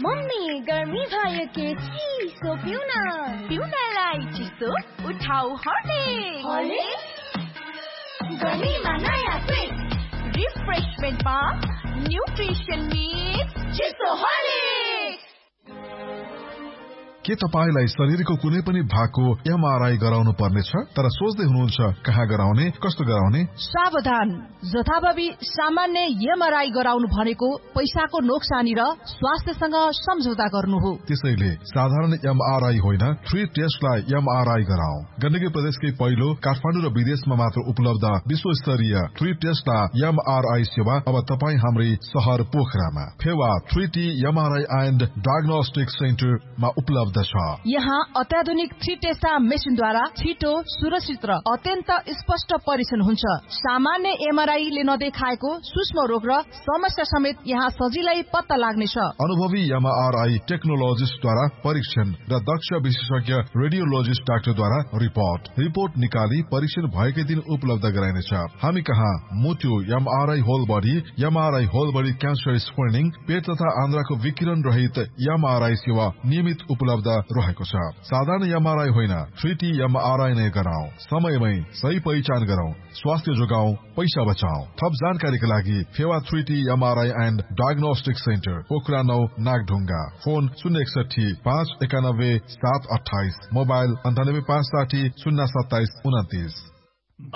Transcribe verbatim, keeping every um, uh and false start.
Mummy गर्मी भयो के चिसो पिउन पिउनलाई चिसो उठाउ हर्लिक्स हर्लिक्स गर्मीमा नयाँ फ्रिज रिफ्रेशमेन्टमा न्युट्रिसन मिक्स चिसो हर्लिक्स। के तपाईलाई शरीरको कुनै पनि भागको एमआरआई गराउनु पर्नेछ तर सोच्दै हुनुहुन्छ कहाँ गराउने कस्तो गराउने? सावधान, जथाभावी सामान्य एमआरआई गराउनु भनेको पैसाको नोक्सानी र स्वास्थ्यसँग सम्झौता गर्नु हो। त्यसैले साधारण एमआरआई होइन थ्री टेस्टलाई एमआरआई गराऊ। गण्डकी प्रदेशकै पहिलो काठमाडौँ र विदेशमा मात्र उपलब्ध विश्वस्तरीय थ्री टेस्टलाई एमआरआई सेवा अब तपाईँ हाम्रै शहर पोखरामा Phewa three T MRI and diagnostic सेन्टरमा उपलब्ध। यहाँ अत्याधुनिक थ्री टेस्टा मेसिनद्वारा छिटो, सुरक्षित र अत्यन्त स्पष्ट परीक्षण हुन्छ। सामान्य एमआरआईले नदेखाएको सूक्ष्म रोग र समस्या समेत यहाँ सजिलै पत्ता लाग्नेछ। अनुभवी एमआरआई टेक्नोलोजिस्टद्वारा परीक्षण र दक्ष विशेषज्ञ रेडियोलोजिस्ट डाक्टरद्वारा रिपोर्ट रिपोर्ट निकाली परीक्षण भएकै दिन उपलब्ध गराइनेछ। हामी कहाँ मुटु MRI whole body, MRI whole body cancer screening, पेट तथा आन्द्राको विकिरण रहित एमआरआई सेवा नियमित उपलब्ध रहेको छ। साधारण एमआरआई होइन थ्री टी एमआरआई नै गराऊ। समयमै सही पहिचान गरौं, स्वास्थ्य जोगाऊ, पैसा बचाऊ। थप जानकारीका लागि Phewa three T MRI and diagnostic centre Pokhara नौ नागढुङ्गा। फोन शून्य एकसठी पाँच एकानब्बे सात अठाइस, मोबाइल अन्ठानब्बे पाँच साठी शून्य सत्ताइस उन्तिस।